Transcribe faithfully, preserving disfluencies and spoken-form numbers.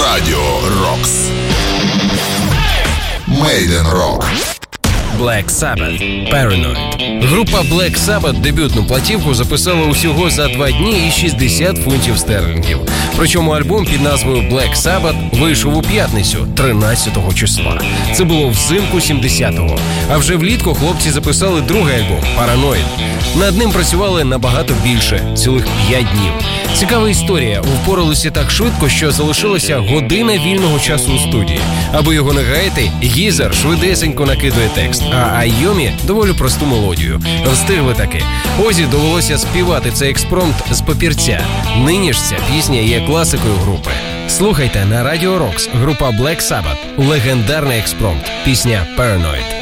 Радіо Рокс. Made in Rock. Black Sabbath Paranoid. Група Black Sabbath дебютну платівку записала усього за два дні і шістдесят фунтів стерлінгів. Причому альбом під назвою Black Sabbath вийшов у п'ятницю, тринадцятого числа. Це було взимку сімдесятого. А вже влітку хлопці записали другий альбом Paranoid. Над ним працювали набагато більше, цілих п'ять днів. Цікава історія. Впоралися так швидко, що залишилася година вільного часу у студії. Аби його не гаяти, Гізер швидесенько накидує текст, а Айомі доволі просту мелодію. Встигли таки. Озі довелося співати цей експромт з папірця. Нині ж ця пісня є класикою групи. Слухайте на Радіо Рокс. Група Black Sabbath. Легендарний експромт. Пісня Paranoid.